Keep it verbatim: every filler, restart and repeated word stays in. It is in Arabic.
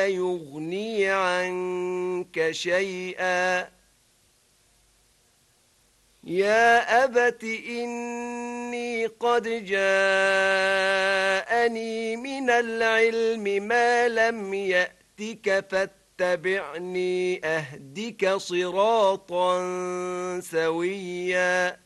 لا يغني عنك شيئا. يا أبت إني قد جاءني من العلم ما لم يأتك فاتبعني أهدك صراطا سويا.